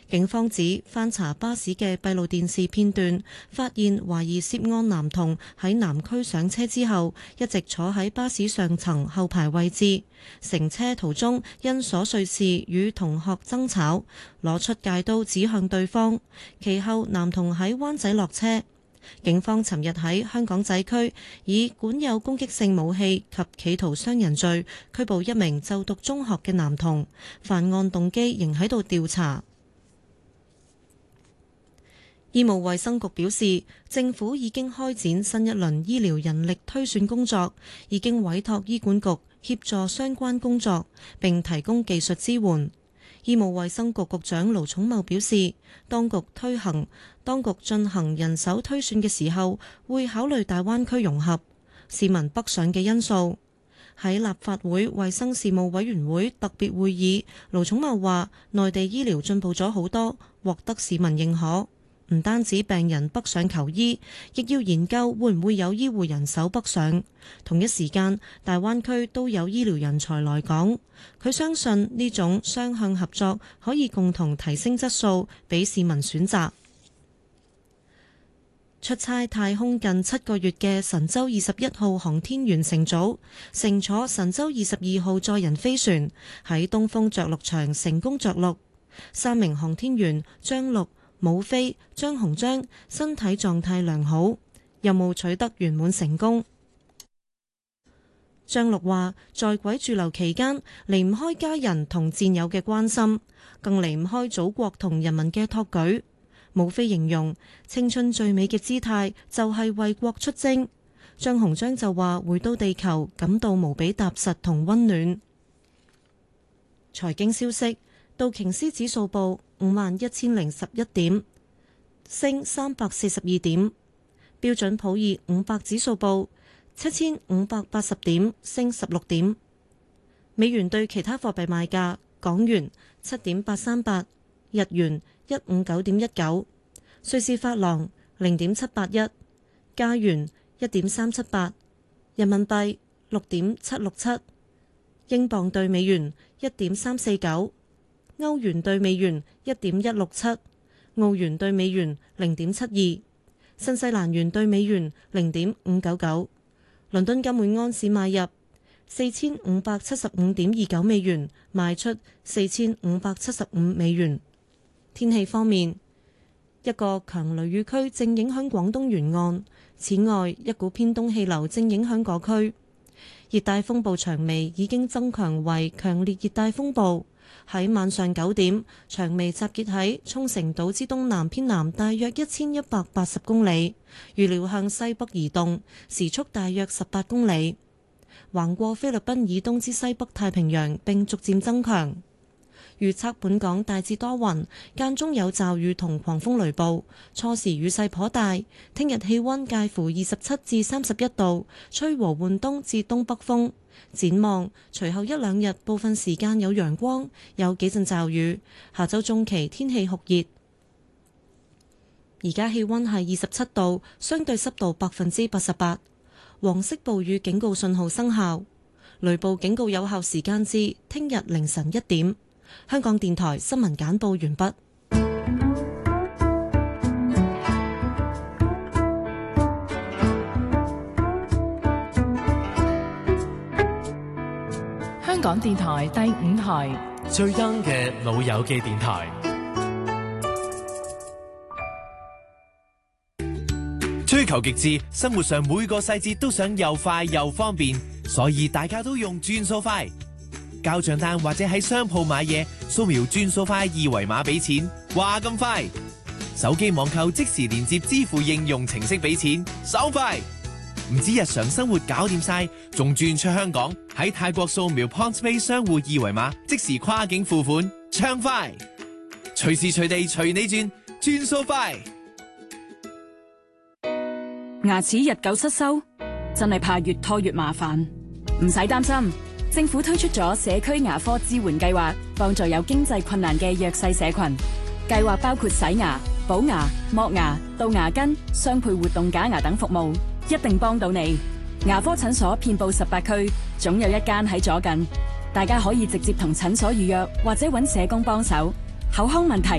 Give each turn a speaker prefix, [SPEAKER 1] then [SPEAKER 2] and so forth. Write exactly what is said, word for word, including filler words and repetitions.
[SPEAKER 1] 警方指翻查巴士嘅閉路電視片段，發現懷疑涉案男童喺南區上車之後，一直坐喺巴士上層後排位置，乘車途中因瑣碎事與同學爭吵，攞出戒刀指向對方。其後男童喺灣仔落車。警方尋日喺香港仔區以管有攻擊性武器及企圖傷人罪拘捕一名就讀中學嘅男童，犯案動機仍喺度調查。醫務衛生局表示，政府已經開展新一輪醫療人力推算工作，已經委託醫管局協助相關工作，並提供技術支援。醫務衛生局局長盧寵茂表示，當局推行當局進行人手推算嘅時候，會考慮大灣區融合、市民北上嘅因素。喺立法會衛生事務委員會特別會議，盧寵茂話，內地醫療進步咗好多，獲得市民認可。唔單止病人北上求醫，亦要研究會唔會有醫護人手北上。同一時間，大灣區都有醫療人才來港。佢相信呢種雙向合作可以共同提升質素，俾市民選擇。出差太空近七個月嘅神舟二十一號航天員乘組，乘坐神舟二十二號載人飛船喺東風着陸場成功着陸。三名航天員張陸、武飛、張鴻章身體狀態良好，任務取得圓滿成功。張陸話，在軌駐留期間離唔開家人同戰友嘅關心，更離唔開祖國同人民嘅託舉。武飛形容青春最美嘅姿態就係為國出征。張鴻章就話，回到地球感到無比踏實同溫暖。財經消息，道瓊斯指數報五萬一千零十一點，升三百四十二點。標準普爾五百指數報七千五百八十點，升十六點。美元對其他貨幣賣價：港元七點八三八，日元一五九點一九，瑞士法郎零點七八一，加元一點三七八，人民幣六點七六七，英鎊對美元一點三四九。歐元對美元一點一六七，澳元對美元零點七二，新西蘭元對美元零點五九九。倫敦金每安士買入四千五百七十五點二九美元，賣出四千五百七十五美元。天氣方面，一個強雷雨區正影響廣東沿岸，此外一股偏東氣流正影響嗰區。熱帶風暴長眉已經增強為強烈熱帶風暴。喺晚上九點，長眉集結喺沖繩島之東南偏南大約一千一百八十公里，預料向西北移動，時速大約十八公里，橫過菲律賓以東之西北太平洋並逐漸增強。預測本港大致多雲，間中有驟雨同狂風雷暴，初時雨勢頗大。聽日氣溫介乎二十七至三十一度，吹和緩東至東北風。展望隨後一兩日部分時間有陽光，有幾陣驟雨。下周中期天氣酷熱。而家氣溫係二十七度，相對濕度百分之八十八。黃色暴雨警告信號生效，雷暴警告有效時間至聽日凌晨一點。香港電台新聞簡報完畢。
[SPEAKER 2] 香港電台第五台
[SPEAKER 3] 最 young 嘅老友記電台。追求極致，生活上每個細節都想又快又方便，所以大家都用轉數快。交賬單或者喺商鋪買嘢，掃描轉數快二維碼俾錢，話咁快。手機網購即時連接支付應用程式俾錢，手快。唔止日常生活搞掂晒，仲轉出香港，喺泰國掃描 PointsPay 商戶二維碼，即時跨境付款，暢快。隨時隨地隨你轉，轉數快。
[SPEAKER 4] 牙齒日久失修，真係怕越拖越麻煩。唔使擔心。政府推出咗社區牙科支援計劃，幫助有經濟困難嘅弱勢社群。計劃包括洗牙、補牙、剝牙、杜牙根、雙配活動假牙等服務，一定幫到你。牙科診所遍佈十八區，總有一間喺左近。大家可以直接同診所預約，或者揾社工幫手。口腔問題